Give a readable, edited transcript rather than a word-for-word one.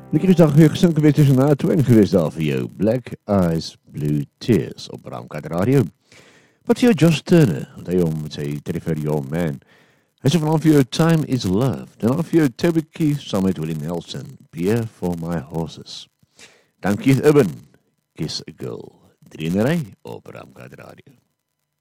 Liedjie is daar weer gesing gewees tussen na 2 en gewees daar vir jou. Black Eyes, Blue Tears op Ramkat Radio. Wat vir jou Josh Turner, wat hy om met sy treffer Your Man. Hy sê vanaf vir jou Time is Love. Dan vir jou Toby Keith saam met Willie Nelson, Beer for My Horses. Dan Keith Urban, Kiss a Girl. 3 in 'n ry op Ramkat Radio.